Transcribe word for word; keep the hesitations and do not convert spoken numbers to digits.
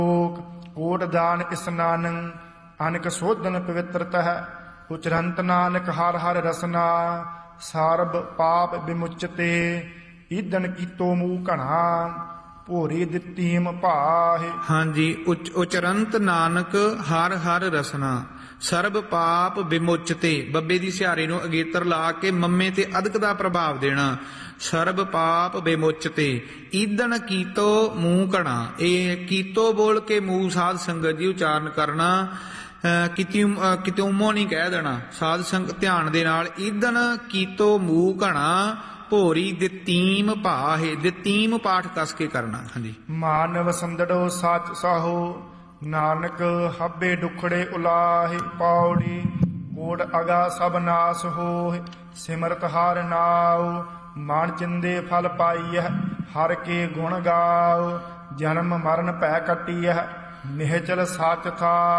ਕੋਟ ਦਾਨ ਇਸਨਾਨ ਅਨਕ ਸੋਧਨ ਪਵਿੱਤਰਤः ਉਚਰੰਤ ਨਾਨਕ ਹਰ ਹਰ ਰਸਨਾ ਸਰਬ ਪਾਪ ਵਿਮੁਚਤੇ ਈਦਨ ਕੀਤੋ ਮੂਹ ਘਣਾ ਭੋਰੀ ਦਿੱਤੀਮ ਭਾਹੇ। ਹਾਂਜੀ, ਉਚ ਉਚਰੰਤ ਨਾਨਕ ਹਰ ਹਰ ਰਸਨਾ ਸਰਬ ਪਾਪ ਵਿਮੁਚਤੇ, ਬੱਬੇ ਦੀ ਸਿਹਾਰੀ ਨੂੰ ਅਗੇਤਰ ਲਾ ਕੇ ਮੰਮੇ ਤੇ ਅਦਕ ਦਾ ਪ੍ਰਭਾਵ ਦੇਣਾ। ਸਰਬ ਪਾਪ ਵਿਮੁਚਤੇ ਈਦਨ ਕੀਤੋ ਮੂੰਹ ਘਣਾ, ਇਹ ਕੀਤੋ ਬੋਲ ਕੇ ਮੂੰਹ ਸਾਧ ਸੰਗਤ ਜੀ ਉਚਾਰਨ ਕਰਨਾ, ਕਿਤਿ ਕਿਤਿਉਮੋ ਨਹੀਂ ਕਹਿ ਦੇਣਾ। ਸਾਧ ਸੰਗਤ ਧਿਆਨ ਦੇ ਨਾਲ ਈਦਨ ਕੀਤੋ ਮੂੰਹ ਘਣਾ ਭੋਰੀ ਦਿੱਤੀਮ ਭਾਹੇ, ਦਿੱਤੀਮ ਪਾਠ ਕਸ ਕੇ ਕਰਨਾ। ਹਾਂਜੀ, ਮਾਨਵ ਸੰਦੜੋ ਸੱਚ ਸਾਹੋ ਨਾਨਕ ਹੱਬੇ ਦੁਖੜੇ ਉਲਾਹੇ ਪੌੜੀ ਕੋੜ ਅਗਾ ਸਭ ਨਾਸ ਹੋਏ ਸਿਮਰਤ ਹਰ ਨਾਉ ਮਨ ਚਿੰਦੇ ਫਲ ਪਾਈਐ ਹਰ ਕੇ ਗੁਣ ਗਾਓ ਜਨਮ ਮਰਨ ਭੈ ਕੱਟੀਐ ਨਿਹਚਲ ਸੱਚ ਥਾ